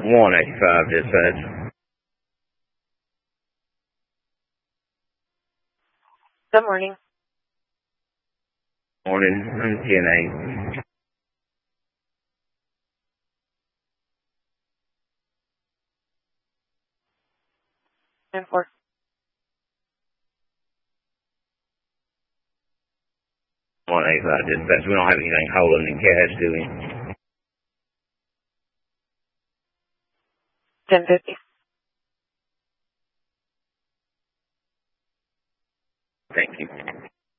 185 dispatch. Good morning. Morning, I'm TNA. 10-4. 185 dispatch. We don't have anything holding in cash, do we? 10-50.